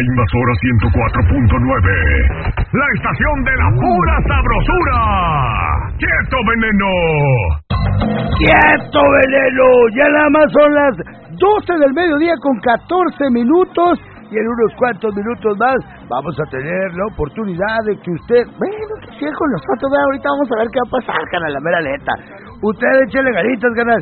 Invasora 104.9. La estación de la pura sabrosura. ¡Quieto, veneno! ¡Quieto, veneno! Ya nada más son las 12 del mediodía con 14 minutos. Y en unos cuantos minutos más vamos a tener la oportunidad de que usted... Bueno, que siga con nosotros, ahorita vamos a ver qué va a pasar, canal, la mera neta. Usted échele ganitas, canal.